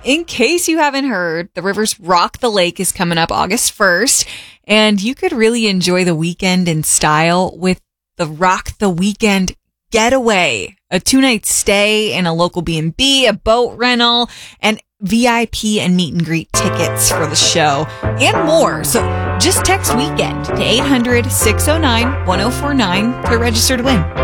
in case you haven't heard, the Rivers Rock the Lake is coming up August 1st, and you could really enjoy the weekend in style with the Rock the Weekend Getaway, a 2-night stay in a local B&B, a boat rental, and VIP and meet and greet tickets for the show, and more. So just text weekend to 800-609-1049 to register to win.